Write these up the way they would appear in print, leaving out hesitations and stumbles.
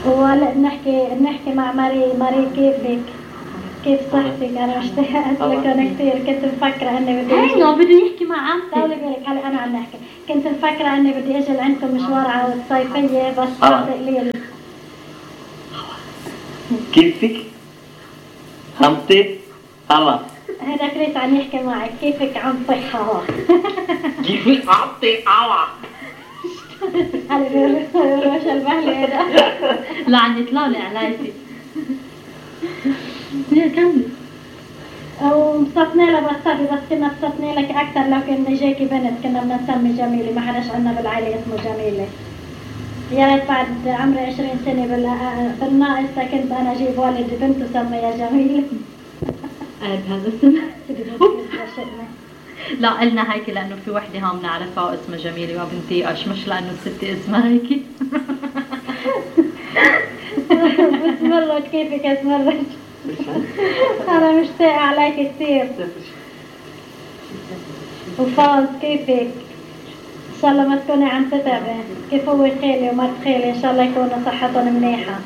وهلا نحكي مع ماري كيف صحتك؟ أنا اشتقت لكم كثير. كنت مفكرة إني بدي هينو بده يحكي مع عمتي. طولي بالك هلا أنا عم نحكي. كنت مفكرة إني بدي أجي لعندكم مشوار على الصيفية بس قليل. كيفك؟ عمتي؟ هلا هذا كريت عم يحكي معك. كيفك عمتي؟ هلا كيفك عمتي؟ هلا هلا بيروش البهلة هذا. لا عم يطلع لي علايتي. ليه كملي. وانبسطنا لها بس كنا انبسطنا لك أكثر لو كنا جاكي بنت. كنا بدنا نسمي جميلة. ما حداش عنا بالعائلة اسمه جميلة. يا ريت بعد عمري 20 سنة بالناقص كنت أنا أجيب والدي بنت وسميها جميلة. بهذا السن. لا قلنا هيك لأنه في وحدة هون بنعرفها اسمها جميلة ما بنطيقش، مش لأنه الست اسمها هيك. بتمرج كيفك اتمرج؟ أنا مشتاقة عليك كثير. وفاز كيفك؟ إن شاء الله ما تكوني عم تتعبي. كيف هو خالي ومرت خالي؟ إن شاء الله يكونوا صحتهم منيحة.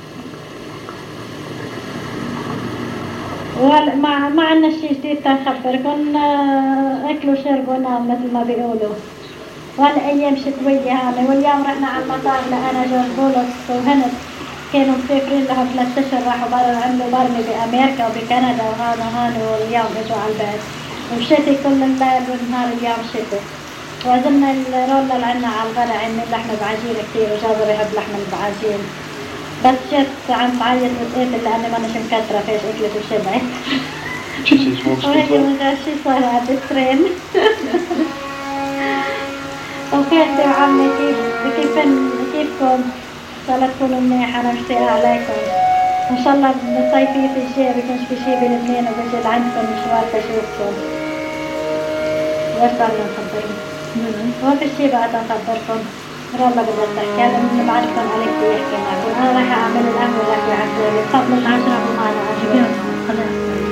ما عنا شيء جديد تنخبركم. أكلوا شربوا نام مثل ما بيقولوا. وهلا أيام شتوية هذا. واليوم رحنا على المطار لأنا جورج بولس وهند كانوا مسافرين لهم 3 أشهر. راحوا برا عملوا برمي بأمريكا وبكندا وهانوا واليوم اجوا على البيت. وشتي كل الليل والنهار اليوم شتي. وعزمنا الرولة اللي عنا على الغداء عمل لحمة بعجين كثير وجابر يحب لحمة بعجين. بس جت عم تعيط وتقاتل لأني مانيش مكترة فيش أكلت وشبعت. وهيك من غير شي صار على الترين. وخالتي وعمي كيفكم؟ إن شاء الله تكونوا منيح. أنا مشتاقة عليكم. إن شاء الله بالصيفية الجاية بيكونش في شي بلبنان وبجي لعندكم مشوار تشوفكم. وصلنا نخبركم. ما في شي بقى تنخبركم. والله بدي أتكلم بعرفكم عليك بيحكي معكم. أنا راح أعمل القهوة لك يا عبدالله. تفضلوا تعشربوا معنا عشان خلاص.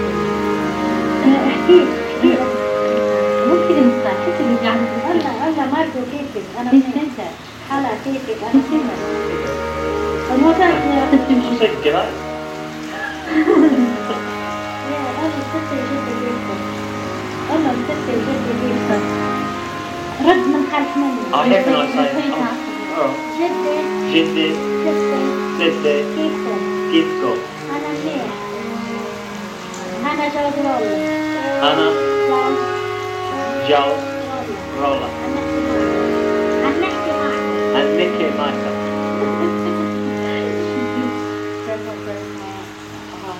احكي مو كثير مستعد. كيف اللي قاعدة تقول؟ الله ماركو كيفك؟ أنا منيح. هلا كيفك؟ أنا منيح. الموضوع مسكرة؟ يا أنا ستي جدي كيفك؟ والله ستي جدي كيفك؟ رد من خلف مني. جدي ستي كيفكم؟ أنا منيح. أنا جوز رولا. أنا جوز رولا. هنحكي معك.